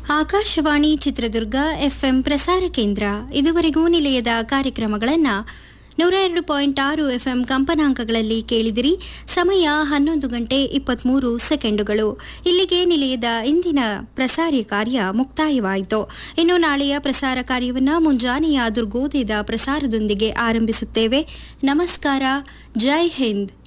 Akashvani Chitradurga FM ಪ್ರಸಾರ ಕೇಂದ್ರ. ಇದುವರೆಗೂ ನಿಲಯದ ಕಾರ್ಯಕ್ರಮಗಳನ್ನು 102.6 ಎಫ್ಎಂ ಕಂಪನಾಂಕಗಳಲ್ಲಿ ಕೇಳಿದಿರಿ. ಸಮಯ 11 ಗಂಟೆ 23 ಸೆಕೆಂಡುಗಳು. ಇಲ್ಲಿಗೆ ನಿಲಯದ ಇಂದಿನ ಪ್ರಸಾರ ಕಾರ್ಯ ಮುಕ್ತಾಯವಾಯಿತು. ಇನ್ನು ನಾಳೆಯ ಪ್ರಸಾರ ಕಾರ್ಯವನ್ನು ಮುಂಜಾನೆಯ ದುರ್ಗೋದಯದ ಪ್ರಸಾರದೊಂದಿಗೆ ಆರಂಭಿಸುತ್ತೇವೆ. ನಮಸ್ಕಾರ. ಜೈ ಹಿಂದ್.